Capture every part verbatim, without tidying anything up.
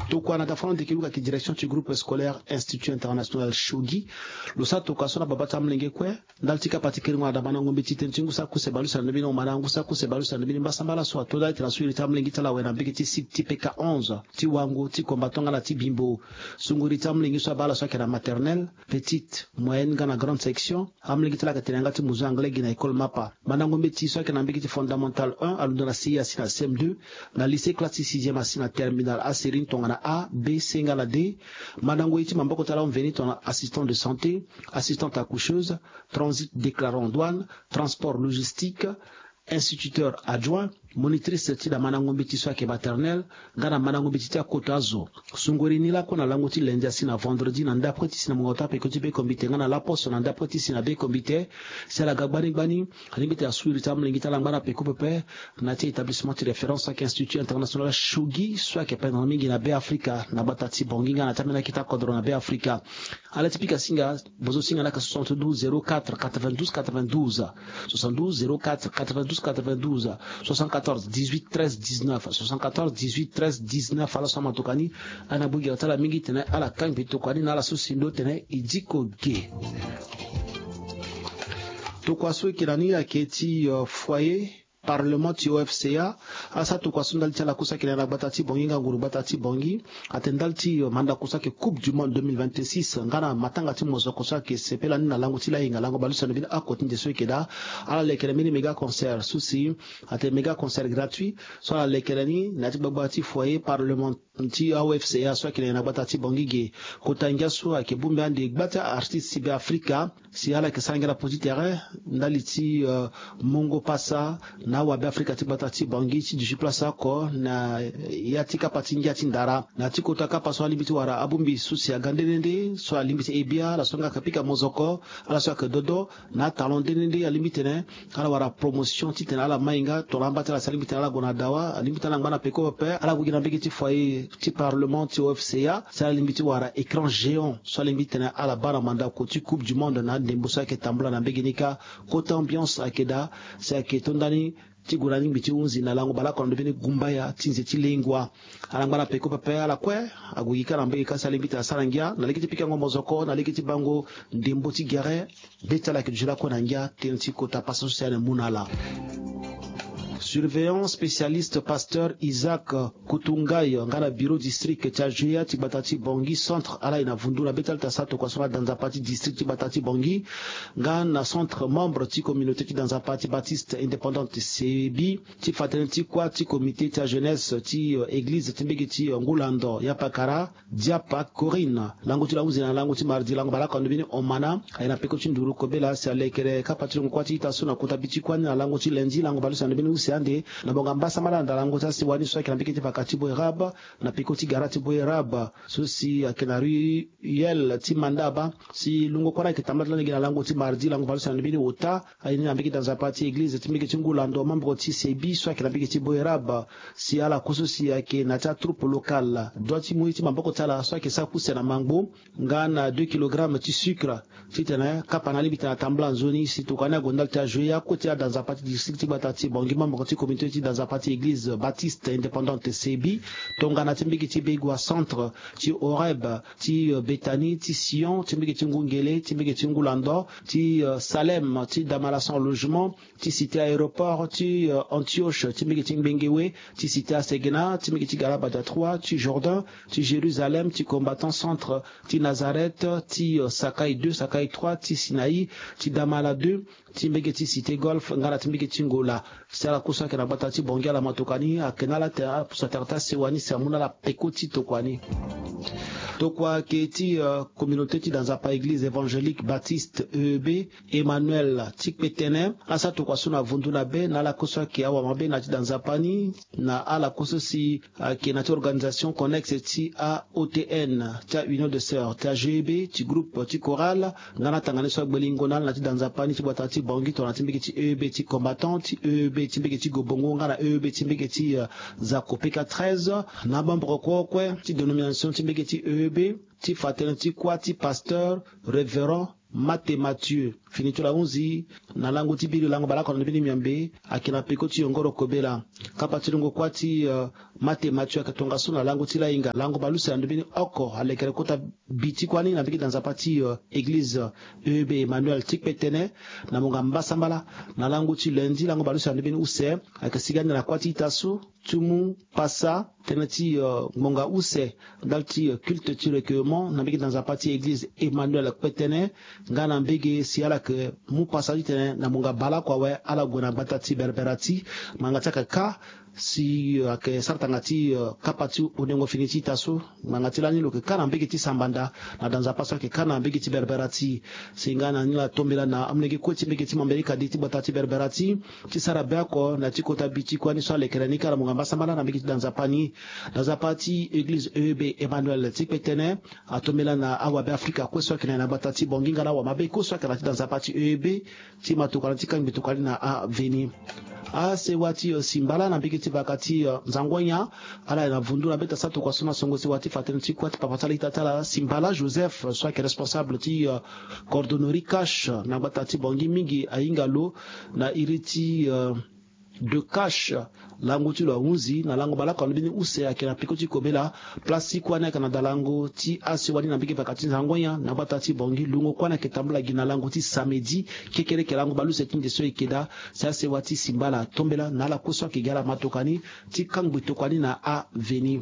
tokwa na tafano de kiluka ki direction du groupe scolaire Institut International Shogi lo sa tokwa sona babata mlenge kwe ndaltika patikiri ngwa dabana ngombe titentingu sa kusebalu sa ndebino manangu sa kusebalu sa ndebino basambala so atoda itra suiri tamlengi tala wena mbiki ti sip ti P K onze ti wangu ti combatonga na ti bimbo sunguri tamlengi so bala so kena maternelle petite moyenne gana grande section amlengi tala katenanga ti muzo anglais gina école mapa manangu mbiti so kena mbiki ti fondamental un alunda na C A C na C M deux na lycée classe sixième asi na terminal A série tonga na A B C ngana D manangu iti mamboko tala mveni tona assistant de santé assistante accoucheuse transit déclarant douane transport logistique instituteur adjoint monitrice ti da manangombe ti soake maternelle ngana manangombe ti kotazo sungori ni la kona lango ti lundi asina vendredi na ndapre ti sina mongota pe koti be komite ngana la poste na ndapre ti sina be komite sala gagbani gbani limite asuri tam lingita langana pe kopepe na ti établissement de référence ak institut international Shogi soake pe na mingi na be Africa na batati bongi ngana tamena kita kodro na be Africa ala tipika singa bozo singa na soixante-douze zéro quatre quatre-vingt-douze quatre-vingt-douze soixante-douze zéro quatre quatre-vingt-douze quatre-vingt-douze soixante-quatorze dix-huit treize dix-neuf soixante-quatorze dix-huit treize dix-neuf ala sama tokani ana bugi atala mingi tene ala kambi tokani na ala sosindo tene idiko ge tokwaso kirani aketi uh, foyer Parlement ti O F C A asa to kwasundal ti la kusa kile na batati bongi nga nguru batati bongi atendal ti manda kusa ke Coupe du Monde deux mille vingt-six ngana matanga ti mozo kusa ke sepela ni na lango ti la inga lango balusa no bin akoti de soikeda ala lekere mini méga concert souci ate méga concert gratuit so ala lekere ni na ti babati foyer Parlement ti O F C A so kile na batati bongi ge kotanga so ke bumbe ande gbata artiste bi Africa si ala ke sangela positere ndali ti uh, Mongo Pasa na wabe Afrika ti batati bongi ti du plasa ko na yatika patingia ti ndara na ti kota ka paso limiti wara abumbi susi agandende so limiti ebia la songa kapika mozoko ala so ka dodo na talon denende limiti ne ala wara promotion ti tena ala mainga to lamba ta la limiti ala gona dawa limiti na ngana peko pe ala gugina bigi ti foyer ti parlement ti O F C A sa limiti wara écran géant so limiti na ala bana manda ko ti coupe du monde na ndembusa ke tambula na beginika kota ambiance akeda sa ke tondani ti gurani biti unzi na lango bala kondo bini gumbaya tinze ti lengwa alangana peko pepe ala kwe aguyika na mbeki kasa limbita sarangia na likiti pika ngombo zoko na likiti bango ndembo ti gere beta la kujula ko nangia tenti kota paso sene munala surveillant spécialiste pasteur Isaac Kutungai ngana bureau district Tjajea ti batati bongi centre ala ina vundula betal tasato kwa soma dans parti district ti batati bongi ngana centre membre ti communauté ti dans parti baptiste indépendante C B ti fraternité kwa ti comité ti jeunesse ti uh, église ti mbegi ti uh, ngulando ya pakara diapa Corinne lango ti la uzina lango ti mardi lango bala kondo bini omana aina peko ti nduru ko bela se alekere kapati ngwa ti tasuna ko tabiti kwa na lango ti lundi lango balu sa bini ande na bonga mbasa mala ndalango ta si wani so kina bikiti pakati boy raba na pikoti garati boy raba so si akina ri yel ti mandaba si lungo kora ke tamla ngina lango ti mardi lango balu san bini wota ayini na bikiti dans parti église ti bikiti ngulando mambo ti sebi so kina bikiti boy raba si ala kuso si ake na ta troupe local do ti muiti mamboko tala so ke sa kusa na mangbo ngana deux kilogrammes ti sucre fitana kapana libita na tambla nzoni si to kana gondal ta jouer à côté dans parti district batati bongi mambo ti communauté ti dans parti église baptiste indépendante C B tongana ti mbiki ti begwa centre ti Oreb ti uh, Bethany ti Sion ti mbiki ti ngungele ti mbiki ti ngulando ti uh, Salem ti Damalasan logement ti cité aéroport ti uh, Antioche ti mbiki ti Bengewe ti cité Asegena ti mbiki ti Galabada trois ti Jordan ti Jérusalem ti combattant centre ti Nazareth ti uh, Sakai deux Sakai trois ti Sinaï ti Damala deux ti mbiki ti cité golf ngara ti mbiki ti Ngola sala kusa kena batati bongi ala matokani akenala ta pusatarta sewani samuna la pekoti tokwani tokwa keti uh, communauté ti dans pa église évangélique baptiste E E B Emmanuel tikpetene asa tokwa suna vunduna be na la kusa ki awa mabe na ti dans pani na ala kusa si uh, ki na ti organisation connexe ti A O T N ti union de sœurs ti G E B ti groupe ti choral ngana tangane so gbelingonal na ti dans pani ti batati bongi to na ti mbiki ti E E B ti combattant ti E E B ti mbiki ti gobongo ngana E E B ti mbiki ti uh, Zakopeka treize na bambro kokwe ti dénomination ti mbiki ti E E B ti fraternité kwa ti pasteur révérend Mate Mathieu finitu la unzi na lango tibiri lango balako na bini miambe akina pekoti yongoro kobela kapati lungo kwati uh, Mate Mathieu akatonga suna lango tila inga lango balusa na bini oko alekere kota biti kwani na biki dans parti uh, église uh, E E B Emmanuel Tikpetene na munga mbasambala na lango ti lundi lango balusa na bini use akasiganya na kwati itasu tumu passa tenati uh, monga use dalti uh, culte tu recueillement na biki dans parti église Emmanuel Tikpetene ngana mbege si ala ke mu passaji tene na munga bala kwa we ala gona batati berberati mangataka ka si uh, ke sartangati uh, kapatu onengo finiti taso mangatila ni lo ke kana mbege ti sambanda na danza paso ke kana mbege ti berberati singana ni la tombela na amnege ko ti mbege ti mamberika di ti batati berberati ti sarabe ko na ti kota biti kwa ni so le kerani kala munga mbasambala na mbege ti danza pani danza parti église E E B Emmanuel Tikpetene atombela na awa be Afrika ko so ke na batati bonginga na wa mabe ko so ke na ti danza parti E E B ti matokala ti kangi bitokali na a veni a se wati uh, simbala na mbiki ti vakati uh, nzangonya ala na vundu na beta sato kwa sona songo se wati fatene ti kwa ti papatala itatala simbala Joseph soit que responsable ti uh, cordonnerie cash na batati bongi mingi aingalo na iriti uh, de cash lango ti lo unzi na lango balaka bini use akina pikoti kobela place kwana kana dalango ti ase wani na biki vakati nzangonya na batati bongi lungo kwana ketambula gina lango ti samedi kekere ke lango balu setinde so ikeda sa se wati simbala tombela na la koso ke gala matokani ti kangbu tokani na a veni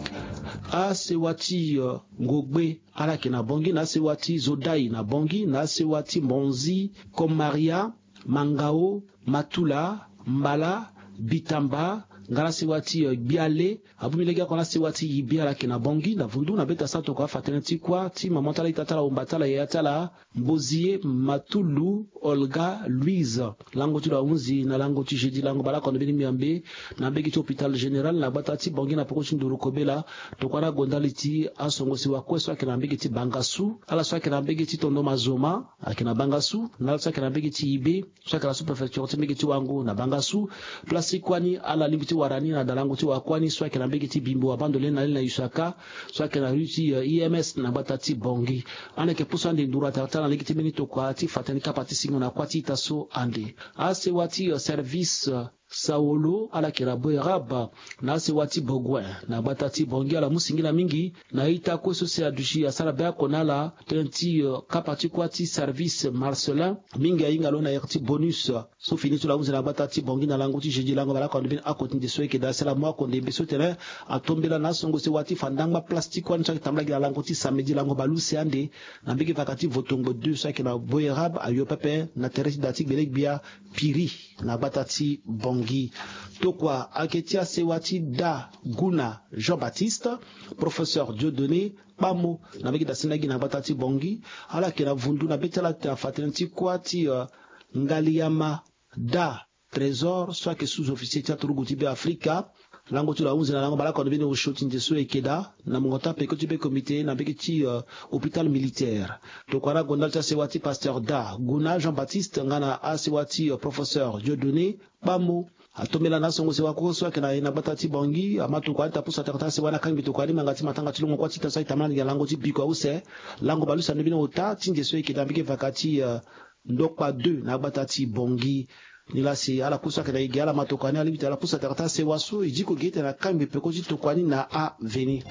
a se wati uh, ngogbe ala kina bongi na se wati zodai na bongi na se wati monzi komaria mangao matula mbala bitamba ngala sewati uh, biale abumilega kona sewati yibiala kina bongi na vundu na beta sato kwa fatenti kwa ti mamantala itatala umbatala yatala mbozie matulu Olga Louise lango tu la unzi na lango tu jeudi lango bala kono bini miambe na begi to hôpital général na batati bongi na poko chinduru kobela to kwana gondali ti asongo siwa kweso akina begi ti bangasu ala so akina begi ti tondo mazoma akina bangasu na so akina begi ti ibe so akina sous préfecture ti begi ti wangu na bangasu place kwani ala limiti warani na dalango ti wakwani so akina begi ti bimbo abandole na na Yusaka so akina ruti uh, I M S na batati bongi ane ke puso ande ndura ta na ligiti beni to kwa ti fatani kapati singo na kwati taso ande ase wati uh, service uh, Saolo ala kirabo raba na se wati bogwe na batati bongi ala musingila mingi na ita ko so se adushi asala ba konala tenti uh, kapati kwati service Marcelin mingi ainga lona yakti bonus uh, so fini to la unzi na batati bongi na lango ti jeji lango bala ko ndibin akoti de so ke da sala mo ko ndebe so tere atombela na songo se wati fandanga plastique wan chaki tambla la lango ti samedi lango balu se ande na bigi vakati votongo deux so ke na boyerab ayo pepe na teresi datik belek bia piri na batati bongi Tokwa Aketia Sewati Da Guna Jean-Baptiste, professeur Dieudonné Bamo, na beki da sinagi na batati bongi, ala ke na vundu na betala ta fatenti kwati uh, Ngaliama Da Trésor, soit que sous-officier théâtre Goutibe Africa, lango tu la unzi na lango balako na bini ushoti njesu ekeda na mungota peko tibe comité na beki ti uh, hôpital militaire to kwara gondal ta sewati pasteur Da Guna Jean-Baptiste ngana a sewati uh, professeur Dieudonné Bamo atomela na songo sewa ko so kana ina batati bongi amatu kwa ta pusa takata se wana kangi to kwani mangati matanga tilungo kwa tita sai tamani ya lango ti biko use lango balusa ndibino ota tinjesu ekeda beki vakati uh, ndokwa deux na batati bongi nila si ala kusa kana igi ala matokani alibita ala pusa takata se wasu ijiko gete na kambi peko ti tokwani na a veni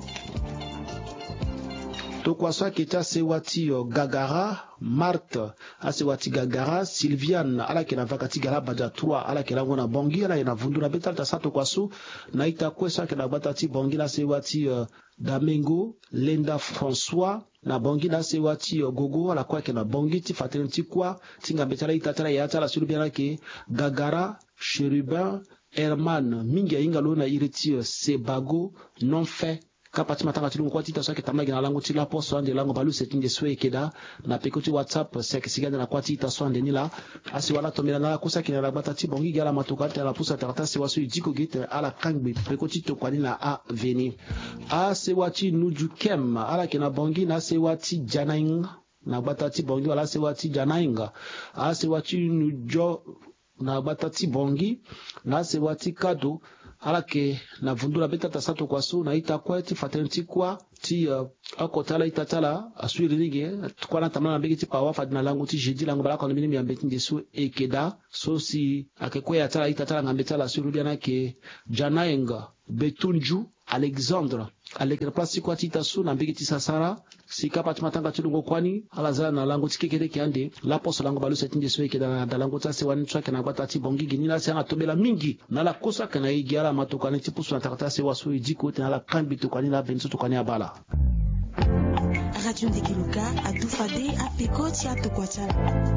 to kwa so kita se wati uh, Gagara Marthe ase wati Gagara Sylviane ala kena vakati gala baja trois ala kena ngona bongi ala ina vundu na betal ta sato kwa so na ita kwesa kena batati bongi na se wati uh, Damengo Lenda François na bongi na se wati uh, Gogo ala kwa kena bongi ti fatene ti kwa tinga betala ita tala ya tala sulu biana ke Gagara Cherubin Herman mingi inga lona iriti uh, Sebago non fait kapati matanga tilungu kwa tita so ke tamla gina lango ti la poso ande lango balu setinde so ekeda na pekoti WhatsApp sek siganda na kwa tita so ande nila asi wala tomela na kusa kina la batati bongi gala matuka ta la pusa tarata se waso idiko gete ala kangbe pekoti to kwani na a veni a se wati nuju kem ala kina bongi na se wati janaing na batati bongi wala se wati janainga a se wati nujo na batati bongi na se wati kado alake na vundula beta tasato kwa so na ita kwa ti fatenti kwa ti uh, ako tala itatala asuri rige tukwana tamana bigi ti pawa fadina langu ti jeudi langu bala kono mi ambeti ndesu ekeda so si akekwe ya tala itatala ngambetala asuri biana ke janaenga betunju Alexandre alekera plasi kwa tita su na mbigi ti sasara sika pati matanga tulungo kwani alazala na langu ti kekede kiande la poso langu balu setinde so ekeda na dalango ta se wani tsaka na bata ti bongi gini na se nga tobela mingi na la kosa kana igiala matokana ti pusu na takata se wasu idiko te na la kambi to kwani la benzo to kwani abala Radio Ndekeluka a Dufade a Pekoti a Tokwachala.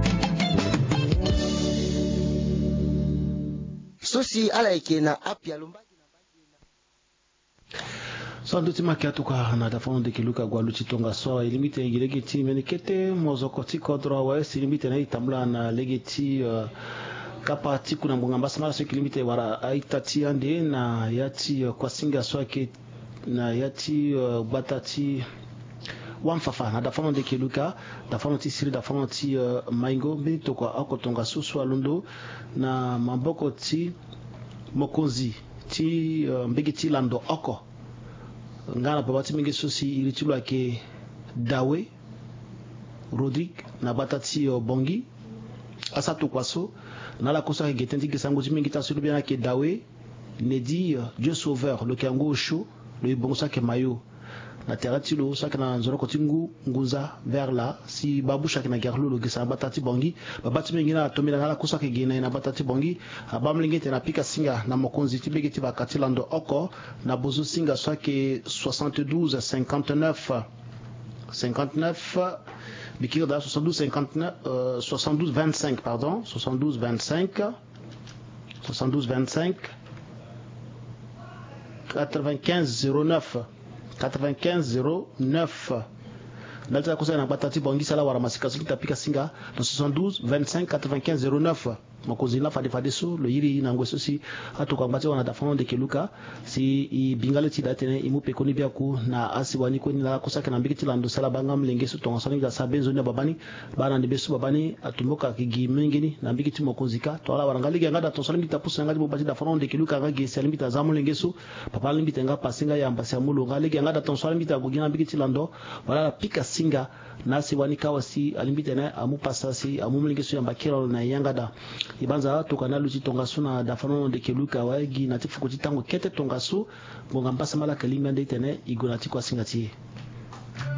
Sosi ala ike na apia lumbagi na bagi na so nduti makia tuka na dafa Ndekeluka gwa luchi tonga so ilimite ilegeti menikete mozokoti kodra wa ilimite na itamla na legeti uh, kapa tiku na mbonga mbasa mara so ilimite wara aitati ande na yati uh, kwa singa so ke na yati uh, batati wamfafa na dafa Ndekeluka dafa ti siri dafa ti uh, maingo mbini tokwa akotonga susu alundo na mamboko ti mokonzi ti uh, mbigi ti lando oko ngana baba ti mingi susi iritulu ake dawe Rodrigue na batati uh, bongi asatu kwaso na la kosa getenti gisango ti mingi ta sulu bien ake dawe nedi uh, Dieu sauveur le kango chaud le bongosa ke mayo na terati lo saka na nzoro kotingu nguza vers là si babu shaka na gerlo lo gisa batati bongi babati mingi na tomela na la kosa ke gina na batati bongi abamlingi te na pika singa na mokonzi ti bege ti bakati lando oko na bozo singa swake soixante-douze cinquante-neuf cinquante-neuf bikir da soixante-douze cinquante-neuf euh, soixante-douze vingt-cinq pardon soixante-douze vingt-cinq soixante-douze vingt-cinq quatre-vingt-quinze zéro neuf quatre-vingt-quinze zéro neuf Nalta kosa na batati bongi sala wara masika sulu tapika singa na soixante-douze vingt-cinq quatre-vingt-quinze zéro neuf makozi la fade fade so lo yiri na ngweso si atu kwa ngati wana dafa Ndekeluka si i bingale ti datene imu pekoni biaku na asi wani ko ni la kosa kana mbiki lando sala bangam lenge so tonga soni da sabenzo ni babani bana ndi besu babani atumboka kigi mengeni na mbiki ti mokonzika to ala waranga ligi ngada to sala mbita pusa ngati bobati dafa Ndekeluka nga gesi alimbita zamu lenge so papa alimbita nga pasinga ya ambasi amulo nga ligi ngada to sala mbita bugina mbiki lando wala pika singa nasi wani kawasi alimbita na amu pasasi amu mlenge so ya mbakira na yangada ibanza tokana luchi tonga suna dafa Ndekeluka wagi na tifuko titango kete tonga su bonga mpasa mala kalimi ande tene igonati kwa singati